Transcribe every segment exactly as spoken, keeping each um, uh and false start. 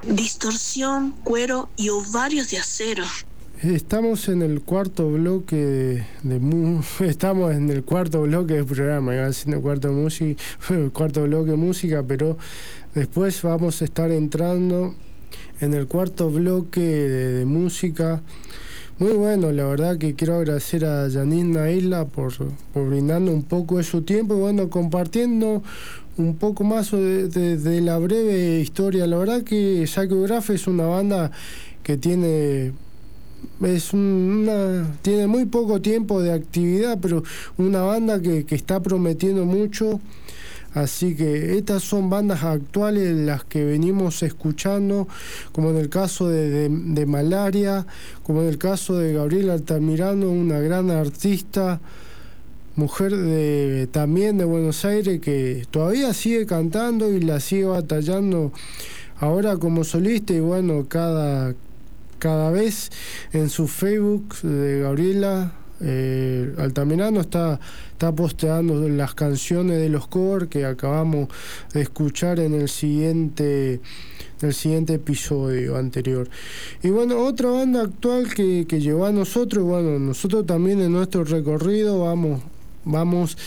Distorsión, Cuero y Ovarios de Acero. Estamos en el cuarto bloque de, de mu estamos en el cuarto bloque del programa, iba a decir el cuarto música, el cuarto bloque de música, pero después vamos a estar entrando en el cuarto bloque de, de música. Muy bueno, la verdad que quiero agradecer a Janine Naila por, por brindarnos un poco de su tiempo y bueno, compartiendo un poco más de, de, de la breve historia. La verdad que Psychograph es una banda que tiene es una tiene muy poco tiempo de actividad, pero una banda que, que está prometiendo mucho. Así que estas son bandas actuales las que venimos escuchando, como en el caso de, de, de Malaria, como en el caso de Gabriela Altamirano, una gran artista, mujer de también de Buenos Aires, que todavía sigue cantando y la sigue batallando ahora como solista. Y bueno, cada, cada vez en su Facebook de Gabriela Eh, Altamirano está, está posteando las canciones de los covers que acabamos de escuchar en el siguiente el siguiente episodio anterior. Y bueno, otra banda actual que, que llegó a nosotros, bueno, nosotros también en nuestro recorrido vamos vamos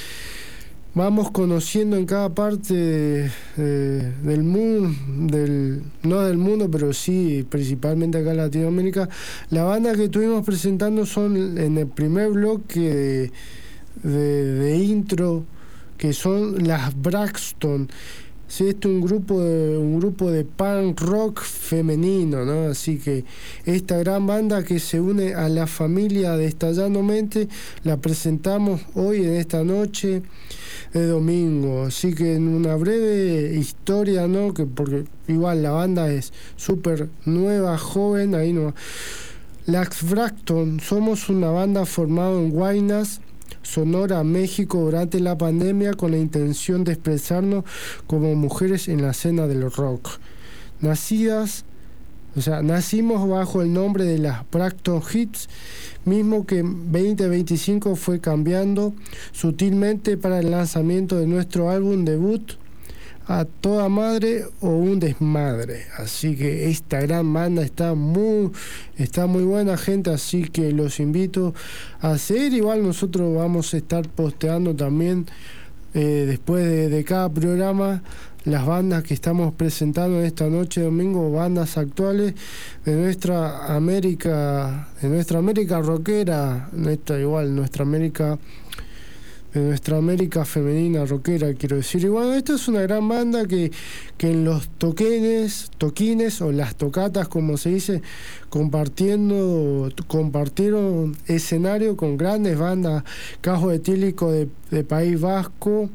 vamos conociendo en cada parte de, de, del mundo, del, no del mundo, pero sí, principalmente acá en Latinoamérica. La banda que estuvimos presentando son en el primer bloque de, de, de intro, que son las Braxton. Sí, este es un grupo de un grupo de punk rock femenino, ¿no? Así que esta gran banda que se une a la familia de Estallando Mente la presentamos hoy en esta noche de domingo. Así que en una breve historia, ¿no? Que porque igual la banda es súper nueva, joven, ahí no. Las Braxton somos una banda formada en Guaynas, Sonora, México, durante la pandemia, con la intención de expresarnos como mujeres en la escena del rock. Nacidas, o sea, nacimos bajo el nombre de las Braxton Hits, mismo que en veinte veinticinco fue cambiando sutilmente para el lanzamiento de nuestro álbum debut, A Toda Madre o Un Desmadre. Así que esta gran banda está muy está muy buena, gente, así que los invito a seguir. Igual nosotros vamos a estar posteando también eh, después de, de cada programa las bandas que estamos presentando en esta noche de domingo, bandas actuales de nuestra América, de nuestra América rockera, nuestra igual nuestra América de nuestra América femenina rockera, quiero decir. Y bueno, esta es una gran banda que, que en los toquines, toquines o las tocatas, como se dice, compartiendo, compartieron escenario con grandes bandas, Cajo Etílico de, de País Vasco,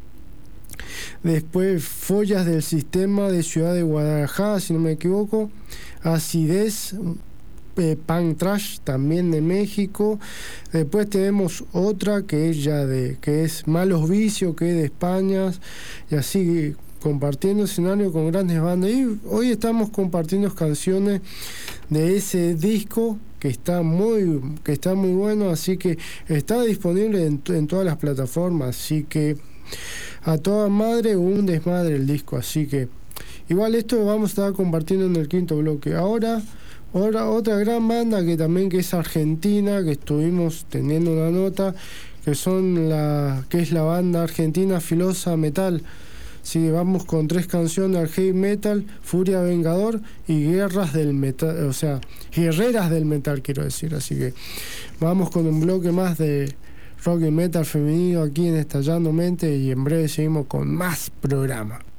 después Follas del Sistema de Ciudad de Guadalajara, si no me equivoco, Acidez, Eh, Punk Trash también de México. Después tenemos otra que es ya de que es Malos Vicios, que es de España, y así compartiendo escenario con grandes bandas. Y hoy estamos compartiendo canciones de ese disco que está muy que está muy bueno, así que está disponible en, en todas las plataformas. Así que A Toda Madre o Un Desmadre el disco. Así que igual esto lo vamos a estar compartiendo en el quinto bloque. Ahora Ahora, otra gran banda que también que es argentina, que estuvimos teniendo una nota, que son la que es la banda argentina Filosa Metal. Sí, vamos con tres canciones de heavy metal, Furia Vengador y Guerras del Metal, o sea, Guerreras del Metal, quiero decir. Así que vamos con un bloque más de rock y metal femenino aquí en Estallando Mente y en breve seguimos con más programa.